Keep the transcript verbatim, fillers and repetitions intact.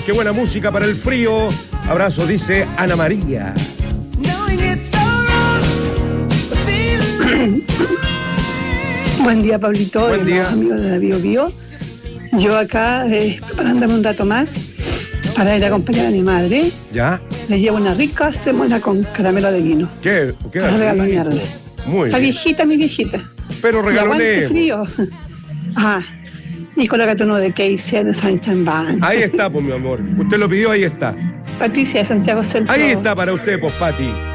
qué buena música para el frío. Abrazo, dice Ana María. Buen día, Pablito. Buen día. Amigos de la Bio Bio. Yo acá eh, preparándome un dato más para ir a acompañar a mi madre. ¿Ya? Le llevo una rica semana con caramelo de vino. ¿Qué? ¿Qué? Para regalonearle. Muy Está bien. viejita, mi viejita. Pero Y aguante regalonemos. frío. Ajá. Y colócate uno de Casey de Sunshine Band. Ahí está, pues, mi amor. Usted lo pidió, ahí está. Patricia de Santiago Centro. Ahí está para usted, pues, Pati.